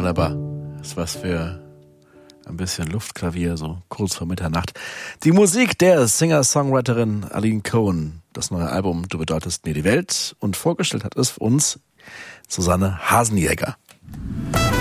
Wunderbar. Das ist was für ein bisschen Luftklavier, so kurz vor Mitternacht. Die Musik der Singer-Songwriterin Aline Cohen. Das neue Album Du bedeutest mir die Welt. Und vorgestellt hat es für uns Susanne Hasenjäger.